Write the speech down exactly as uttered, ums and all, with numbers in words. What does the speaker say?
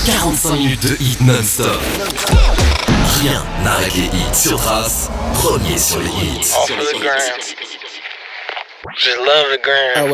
quarante-cinq minutes de hit non-stop. Rien n'arrête les hits sur Trace, premier sur les hits. Off of the gram. Just love the gram.